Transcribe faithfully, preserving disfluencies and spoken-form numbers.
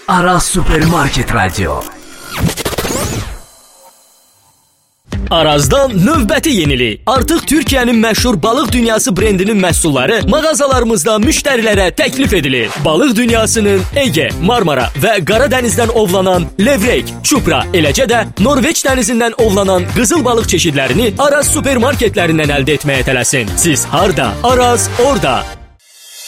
Aras Supermarket Radio. Arazdan növbəti yenilik. Artıq Türkiyənin məşhur balıq dünyası brendinin məhsulları mağazalarımızda müştərilərə təklif edilir. Balıq dünyasının Ege, Marmara və Qara dənizdən ovlanan levrek, çupra, eləcə də Norveç dənizindən ovlanan qızıl balıq çeşidlərini Araz supermarketlərindən əldə etməyə tələsin. Siz harda? Araz orada.